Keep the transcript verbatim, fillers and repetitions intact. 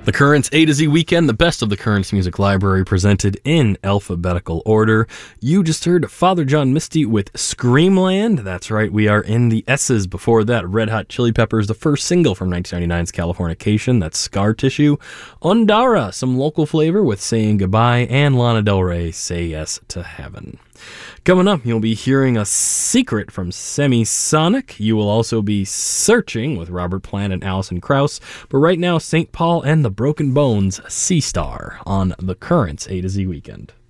The Currents A to Z Weekend, the best of the Currents Music Library, presented in alphabetical order. You just heard Father John Misty with Screamland. That's right, we are in the S's. Before that, Red Hot Chili Peppers, the first single from nineteen ninety-nine's Californication. That's Scar Tissue. Ondara, some local flavor with Saying Goodbye, and Lana Del Rey, Say Yes to Heaven. Coming up, you'll be hearing A Secret from Semisonic. You will also be Searching with Robert Plant and Alison Krauss. But right now, Saint Paul and the Broken Bones, Sea Star on the Currents A to Z Weekend.